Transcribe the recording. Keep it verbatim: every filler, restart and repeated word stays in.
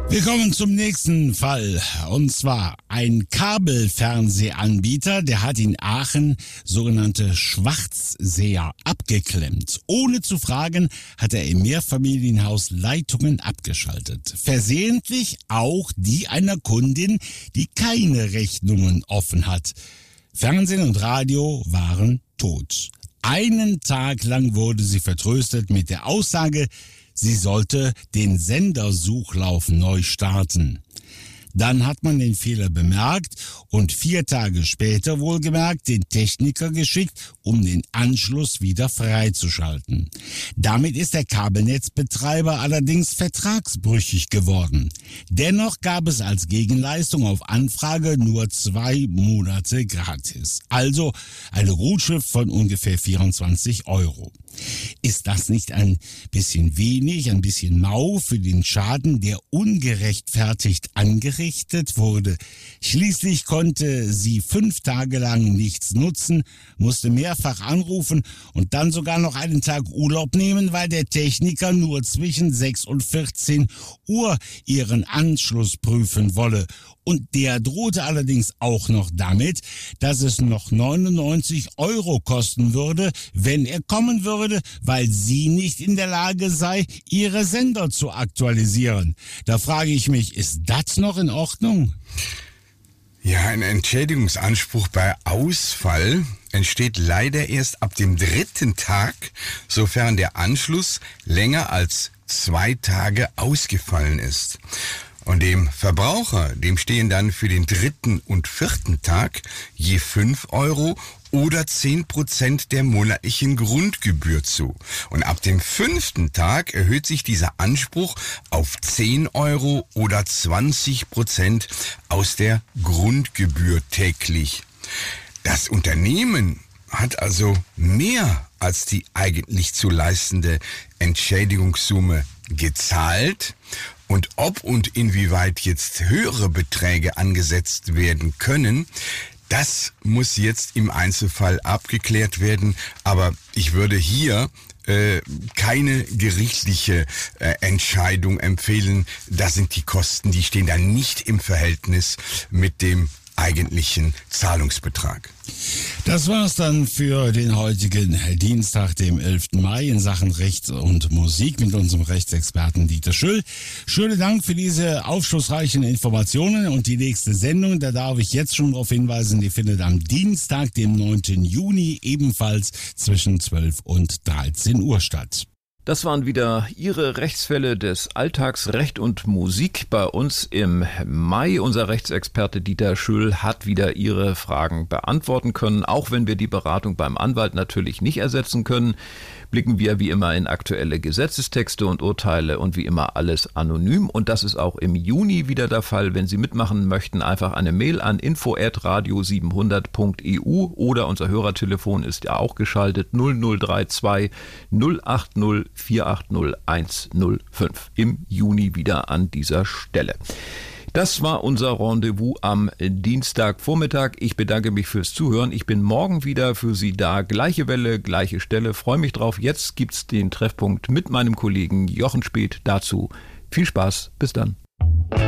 Wir kommen zum nächsten Fall. Und zwar ein Kabelfernsehanbieter, der hat in Aachen sogenannte Schwarzseher abgeklemmt. Ohne zu fragen, hat er im Mehrfamilienhaus Leitungen abgeschaltet. Versehentlich auch die einer Kundin, die keine Rechnungen offen hat. Fernsehen und Radio waren tot. Einen Tag lang wurde sie vertröstet mit der Aussage, sie sollte den Sendersuchlauf neu starten. Dann hat man den Fehler bemerkt und vier Tage später wohlgemerkt den Techniker geschickt, um den Anschluss wieder freizuschalten. Damit ist der Kabelnetzbetreiber allerdings vertragsbrüchig geworden. Dennoch gab es als Gegenleistung auf Anfrage nur zwei Monate gratis. Also eine Gutschrift von ungefähr vierundzwanzig Euro. Ist das nicht ein bisschen wenig, ein bisschen mau für den Schaden, der ungerechtfertigt angerichtet wurde? Schließlich konnte sie fünf Tage lang nichts nutzen, musste mehrfach anrufen und dann sogar noch einen Tag Urlaub nehmen, weil der Techniker nur zwischen sechs und vierzehn Uhr ihren Anschluss prüfen wolle. Und der drohte allerdings auch noch damit, dass es noch neunundneunzig Euro kosten würde, wenn er kommen würde, weil sie nicht in der Lage sei, ihre Sender zu aktualisieren. Da frage ich mich, ist das noch in Ordnung? Ja, ein Entschädigungsanspruch bei Ausfall entsteht leider erst ab dem dritten Tag, sofern der Anschluss länger als zwei Tage ausgefallen ist. Und dem Verbraucher, dem stehen dann für den dritten und vierten Tag je fünf Euro oder zehn Prozent der monatlichen Grundgebühr zu. Und ab dem fünften Tag erhöht sich dieser Anspruch auf zehn Euro oder zwanzig Prozent aus der Grundgebühr täglich. Das Unternehmen hat also mehr als die eigentlich zu leistende Entschädigungssumme gezahlt. Und ob und inwieweit jetzt höhere Beträge angesetzt werden können, das muss jetzt im Einzelfall abgeklärt werden. Aber ich würde hier äh, keine gerichtliche äh, Entscheidung empfehlen. Da sind die Kosten, die stehen da nicht im Verhältnis mit dem eigentlichen Zahlungsbetrag. Das war's dann für den heutigen Dienstag, dem elften Mai in Sachen Recht und Musik mit unserem Rechtsexperten Dieter Schüll. Schönen Dank für diese aufschlussreichen Informationen und die nächste Sendung, da darf ich jetzt schon darauf hinweisen, die findet am Dienstag, dem neunten Juni, ebenfalls zwischen zwölf und dreizehn Uhr statt. Das waren wieder Ihre Rechtsfälle des Alltags Recht und Musik bei uns im Mai. Unser Rechtsexperte Dieter Schüll hat wieder Ihre Fragen beantworten können. Auch wenn wir die Beratung beim Anwalt natürlich nicht ersetzen können, blicken wir wie immer in aktuelle Gesetzestexte und Urteile und wie immer alles anonym. Und das ist auch im Juni wieder der Fall. Wenn Sie mitmachen möchten, einfach eine Mail an info at radio siebenhundert punkt e u oder unser Hörertelefon ist ja auch geschaltet null null drei zwei null acht null vier acht null eins null fünf. Im Juni wieder an dieser Stelle. Das war unser Rendezvous am Dienstagvormittag. Ich bedanke mich fürs Zuhören. Ich bin morgen wieder für Sie da. Gleiche Welle, gleiche Stelle. Freue mich drauf. Jetzt gibt's den Treffpunkt mit meinem Kollegen Jochen Speth dazu. Viel Spaß. Bis dann.